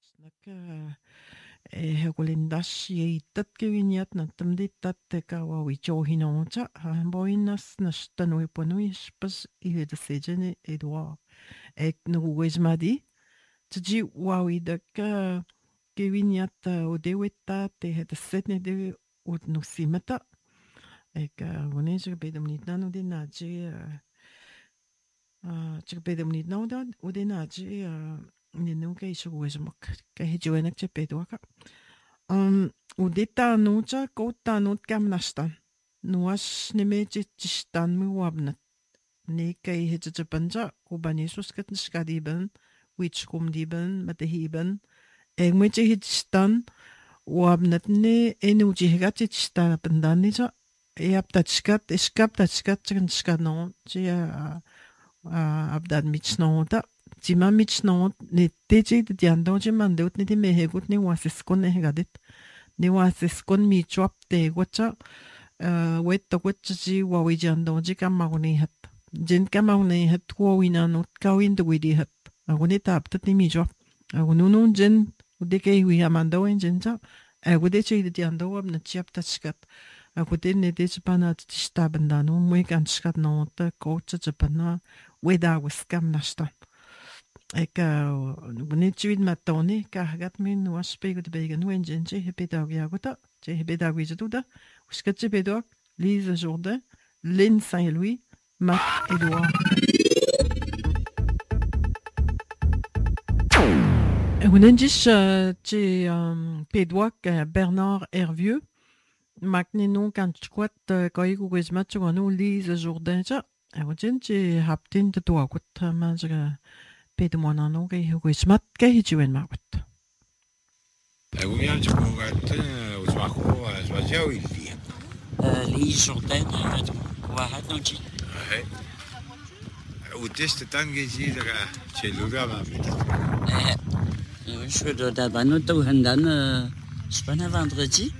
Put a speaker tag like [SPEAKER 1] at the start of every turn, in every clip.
[SPEAKER 1] Snaka hequlindassi tatkiviniat nattamdittat tekawawi johinonta boinas nastanui ponuispas ihedasejene Edouard ek nuguismadi tji wawi daka kiviniat odewetta tehedassetne de utnusimata ek goneje bedamnitnano dinaji bedamnitnano udinaji Ninunca isuguismak kahijuenak chepeduaka. Udita nucha kota nut kamnastan. Nuas nemejistan muabnat. Nika ihijapanja kubanisus katnskadiben, which kumdiben, matahiben. Egmejistan wabnat ne enujihgatistan pendanisa. Eaptatskat, eskaptatskat, no, chia abdad mitsnota. Tima mitsnot ne teje de diando je mandeut ne de mehegut ne wasiskon ne gadet ne wasiskon mi chop te gocha wet to gochi wawi jando je kamaguni hat jen kamaguni hat wina not kawin de widi hat aguni tap tat ne mi chop agunun jen de ke wi amando en jenja agude che de diando wab na chap taskat agude ne de pana tistabandano muy ganskat no ta coach je pana weda wiskam nasta Ik niet zoiets met Tony, gaat mijn was spelen de begen nu en je hebt daar ja goed, je hebt daar weer doen. Hoe schat je bij door? Lise Jourdain, Lynn Saint-Louis, Marc Edouard. En hoe netjes je Pedouak Bernard Hervieux, maakt niet nog aan het kwart kan je ook eens met je nu Lise Jourdain ja. En hoe je hebt in de door goed mensen Pedemona ke huismat ke hijuen mawat.
[SPEAKER 2] Uyan chuga usmaku aswajawi.
[SPEAKER 3] Li Jourdain wahat noji.
[SPEAKER 2] Uteste tangeji daga cheluga ma mita.
[SPEAKER 3] Je dois d'abord tout handan spana vendredi.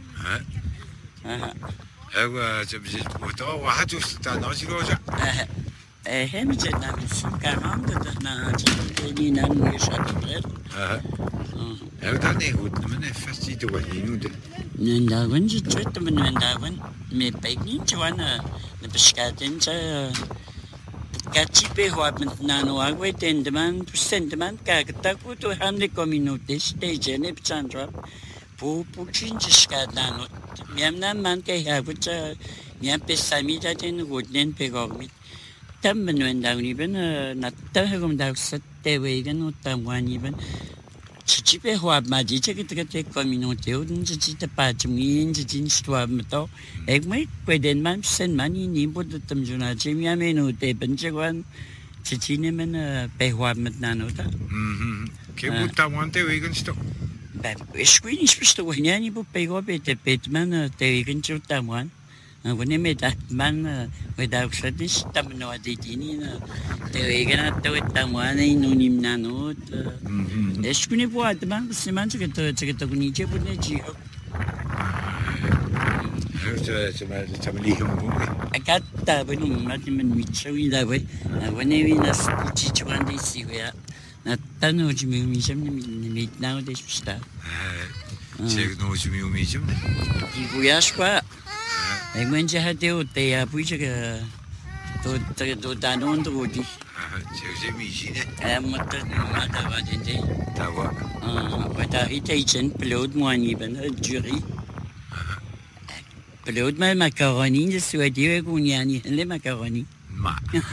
[SPEAKER 2] جبجي وتو واحد وستة نوجا
[SPEAKER 3] هم جدنا كمان بدنا جدنا نشاط غير
[SPEAKER 2] هذا هو من فستي دواني نود
[SPEAKER 3] نداون جت من نداون مي بيجين جوانا نبشكاتين جا كاتشي بهوا من نوعه تندمان بسندمان كاكتا كوتو هم لكومينوتيش تيجي بتشانجوا pour chinchka dano miamna man ke havucha miam pesami da den rodnen pegormit tammen wenn da niben natta hegum da sette wegen und tamwani ben chichipe hoab maji chekete communauté und chichite patmin chichin stwab to egmai kweden man sen mani ni bod tamjuna chemiameno te benjwan chichine men pehoab mit nanota
[SPEAKER 2] ke butamante wegen sto
[SPEAKER 3] Ich weiß nicht, was du nicht bei der Batman, der irgend so da man. Wenn ich mir das man, weil da auch nicht da noch die Dini, der irgend da man in unim nano. Ich bin nicht wo man, was man sagt, das nicht aber nicht.
[SPEAKER 2] Hörst du mal liegen rum?
[SPEAKER 3] Ich hatte wenn man mit so wieder wenn ich das die Wand ist ja. 나타노 지금 미점님 밑나오 되십시다.
[SPEAKER 2] 제가 너무 좀 미점.
[SPEAKER 3] 이구야스과 앵wen지 하대오 때야 부이저가 또 다논도 오지.
[SPEAKER 2] 제가 미시네.
[SPEAKER 3] 맞다 맞은데.
[SPEAKER 2] 다와.
[SPEAKER 3] 맞다 이테이션 플로드 모아니ben 주리. 플로드 말 마카로니 스웨디에 군야니 내 마카로니.
[SPEAKER 2] 마.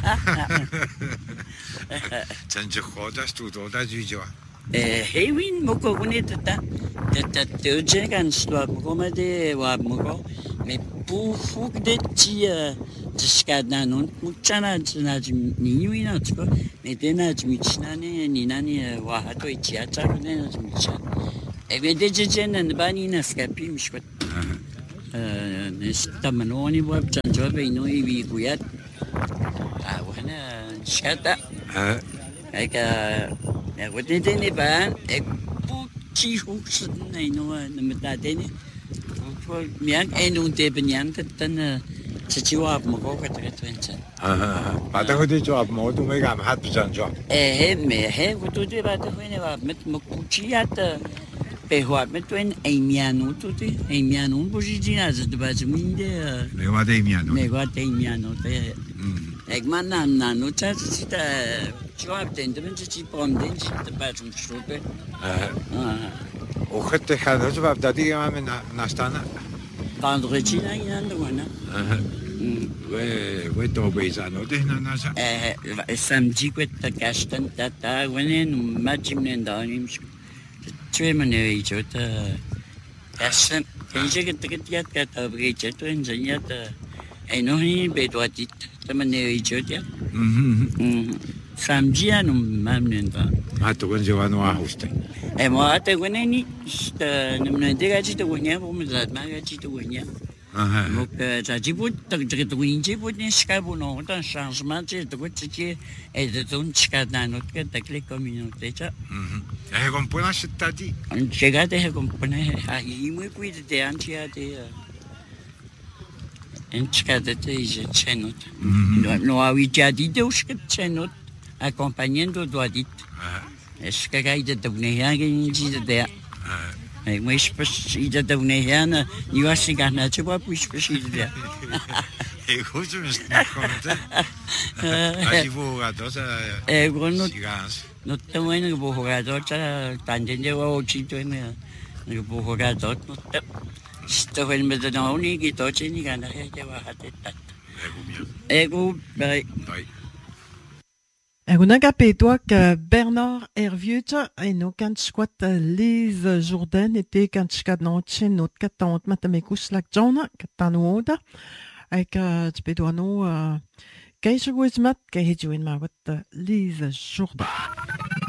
[SPEAKER 2] 전체 고다스도 도다주죠.
[SPEAKER 3] 해윈 먹고 보내다. 저제간 스톱 고마데 와 먹고 매 부후게지 지스카나는 묻잖아 지나지 니유이나 저 내대나 좀 미치나네 니나니 와 하도 있지 아짜네 좀 미치. 에베데제제는 바니나 스카피 미스코. 네스타마노니 와 잔저베 노이 비구야. وانا شاتا هيك وديتني بان بوتشي هوكسن اينو نمتادني ميان اينو تبنيان تن Titi wa mo ko ka twenty.
[SPEAKER 2] 바다고도 좋아 모두 매가 하트전 좋아
[SPEAKER 3] Me he ko tu de ba de ne wa met mo kuchiat pe ho met twen emiano tu te emiano bo jina za de ba minde
[SPEAKER 2] 내가 대미안
[SPEAKER 3] me wa te emiano te ek man na no cha ta joab den de titi pom den de ba zum strope
[SPEAKER 2] وخدت هذا جواب دادي ما ناشتانا
[SPEAKER 3] vendredi là il y en a
[SPEAKER 2] وين بيزانو ده ناشا
[SPEAKER 3] samedi questa castantata wenen magimnen danim twemene jota asen kenje get kat abgeche to enseñat no ni bedwatit temene jota samedi anu mamnen da
[SPEAKER 2] ما تقول جوانو هاوستي
[SPEAKER 3] mo ate weneni nemne degaji to wenya bomzat magaji to wenya donc ça dit vous de winji vous ne scabo non un changement de quoi qui est de ton scada notre que la communauté ça
[SPEAKER 2] con buona cittadina
[SPEAKER 3] chegate con pone ai muy qui de antia de en scada de cenot no avi già di de usque cenot accompagnando doadit es que gaide de unea che de mas precisa da unhana e eu acho que a gente vai precisa de
[SPEAKER 2] εγώ να κόμματα advogado
[SPEAKER 3] no tengo en el abogado también llevo 8 años el abogado esto fue el mes de noviembre que todo tiene ganas de bajar ego bye
[SPEAKER 1] Aguna kapetoak Bernard Hervieux et no kantsquat Lise Jourdain était kantskat notchen not katant matamekus lak jona katanuoda ek tpedoano kaisugwizmat kahijuin mawat Lise Jourdain